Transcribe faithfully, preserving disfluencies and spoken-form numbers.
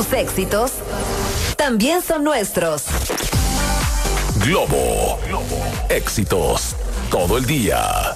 Tus éxitos también son nuestros. Globo. Globo. Éxitos todo el día.